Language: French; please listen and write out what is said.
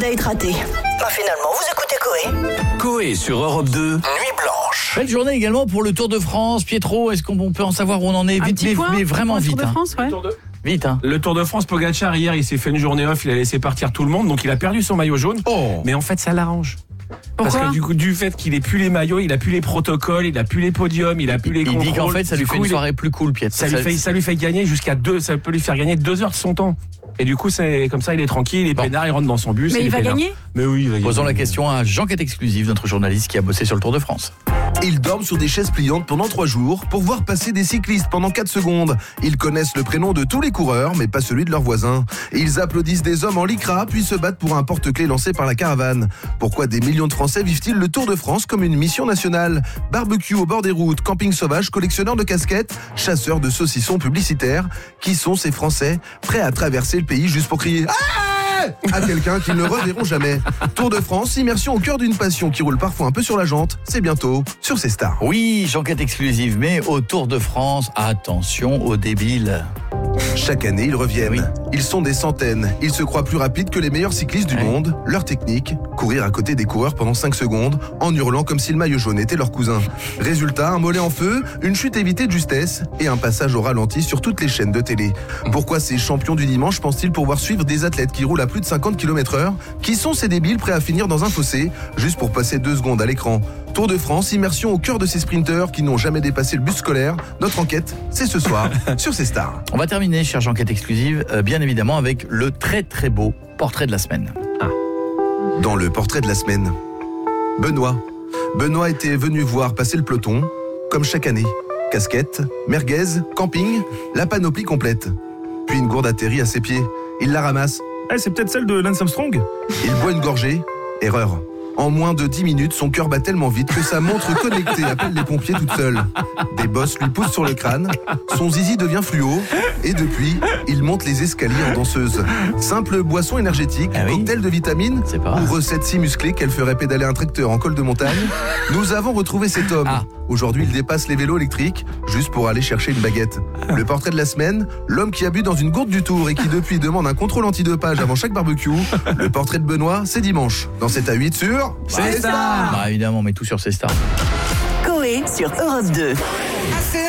date raté. Finalement, vous écoutez Coé. Coé sur Europe 2, Nuit Blanche. Belle journée également pour le Tour de France. Pietro, est-ce qu'on peut en savoir où on en est? Vite, mais vraiment vite. Tour de France, ouais. Vite, hein. Le Tour de France, Pogacar, hier, il s'est fait une journée off, il a laissé partir tout le monde, donc il a perdu son maillot jaune. Oh. Mais en fait, ça l'arrange. Parce Pourquoi que du fait qu'il ait plus les maillots, il a plus les protocoles, il a plus les podiums, il a plus les contrôles. Il dit qu'en fait, ça lui fait une soirée plus cool, Pietro. Ça lui fait gagner ça peut lui faire gagner 2 heures de son temps. Et du coup, c'est comme ça, il est tranquille, il est peinard, il rentre dans son bus. Mais il va gagner ? Mais oui, il va gagner. Posons la question à Jean-Quête Exclusive, notre journaliste qui a bossé sur le Tour de France. Ils dorment sur des chaises pliantes pendant 3 jours pour voir passer des cyclistes pendant 4 secondes. Ils connaissent le prénom de tous les coureurs, mais pas celui de leurs voisins. Et ils applaudissent des hommes en lycra, puis se battent pour un porte-clés lancé par la caravane. Pourquoi des millions de Français vivent-ils le Tour de France comme une mission nationale ? Barbecue au bord des routes, camping sauvage, collectionneurs de casquettes, chasseurs de saucissons publicitaires. Qui sont ces Français prêts à traverser le pays juste pour crier « Ah !» à quelqu'un qu'ils ne reverront jamais. Tour de France, immersion au cœur d'une passion qui roule parfois un peu sur la jante. C'est bientôt sur ces stars. Oui, Jean-Quête Exclusive, mais au Tour de France, attention aux débiles. Chaque année, ils reviennent. Oui. Ils sont des centaines. Ils se croient plus rapides que les meilleurs cyclistes du monde. Leur technique, courir à côté des coureurs pendant 5 secondes, en hurlant comme si le maillot jaune était leur cousin. Résultat, un mollet en feu, une chute évitée de justesse et un passage au ralenti sur toutes les chaînes de télé. Pourquoi ces champions du dimanche pensent-ils pouvoir suivre des athlètes qui roulent à plus de 50 km/h ? Qui sont ces débiles prêts à finir dans un fossé, juste pour passer 2 secondes à l'écran ? Tour de France, immersion au cœur de ces sprinteurs qui n'ont jamais dépassé le bus scolaire. Notre enquête, c'est ce soir sur ces stars. On va terminer, chère Jean-Quête Exclusive, bien évidemment avec le très très beau portrait de la semaine. Dans le portrait de la semaine, Benoît était venu voir passer le peloton, comme chaque année. Casquette, merguez, camping, la panoplie complète. Puis une gourde atterrit à ses pieds. Il la ramasse. C'est peut-être celle de Lance Armstrong ? Il boit une gorgée. Erreur. En moins de 10 minutes, son cœur bat tellement vite que sa montre connectée appelle les pompiers toute seule. Des bosses lui poussent sur le crâne, son zizi devient fluo, et depuis, il monte les escaliers en danseuse. Simple boisson énergétique, cocktail de vitamines, ou recette si musclée qu'elle ferait pédaler un tracteur en col de montagne, nous avons retrouvé cet homme. Aujourd'hui, il dépasse les vélos électriques, juste pour aller chercher une baguette. Le portrait de la semaine, l'homme qui a bu dans une gourde du Tour et qui depuis demande un contrôle antidopage avant chaque barbecue. Le portrait de Benoît, c'est dimanche, dans 7 à 8 sur... C'est ça. Évidemment, on met tout sur ces stars. Coé sur Europe 2.